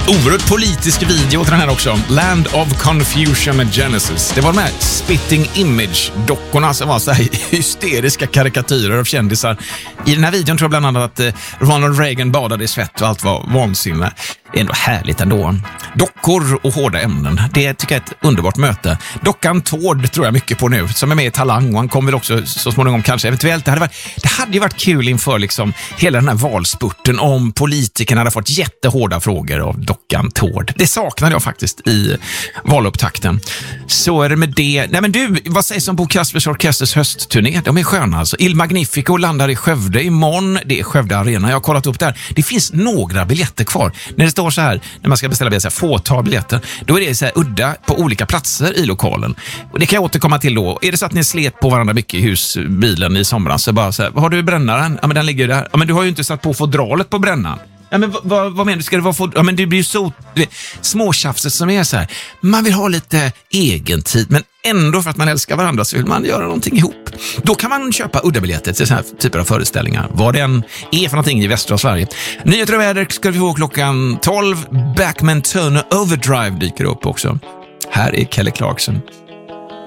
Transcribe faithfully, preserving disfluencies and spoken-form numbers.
Oerhört politisk video till den här också. Land of Confusion med Genesis. Det var de här Spitting Image-dockorna som var så här hysteriska karikatyrer av kändisar. I den här videon tror jag bland annat att Ronald Reagan badade i svett och allt var vansinne. Det är ändå härligt ändå. Dockor och hårda ämnen. Det tycker jag är ett underbart möte. Dockan Tord tror jag mycket på nu, som är med i Talang, och han kommer väl också så småningom kanske eventuellt. Det hade, varit, det hade ju varit kul inför liksom hela den här valspurten om politikerna hade fått jättehårda frågor av Dockan Tord. Det saknade jag faktiskt i valupptakten. Så är det med det. Nej men du, vad sägs om Bo Kaspers Orkesters höstturné? De är sköna alltså. Il Magnifico landar i Skövde imorgon. Det är Skövde Arena. Jag har kollat upp där. Det finns några biljetter kvar. När det står så här, när man ska beställa biljetter, fåtal biljetter, då är det så här udda på olika platser i lokalen. Och det kan jag återkomma till då. Är det så att ni slet på varandra mycket i husbilen i somras, så bara så här, har du brännaren? Ja men den ligger där. Ja men du har ju inte satt på fodralet på brännaren. Ja men vad, vad menar du? Ska det vara för... Ja men det blir ju så småtjafset som är så här. Man vill ha lite egen tid, men ändå för att man älskar varandra så vill man göra någonting ihop. Då kan man köpa uddabiljetter till sådana här typer av föreställningar. Vad det än är för någonting i västra Sverige. Nyheter och väder ska vi få klockan tolv. Backman Turner Overdrive dyker upp också. Här är Kelly Clarkson.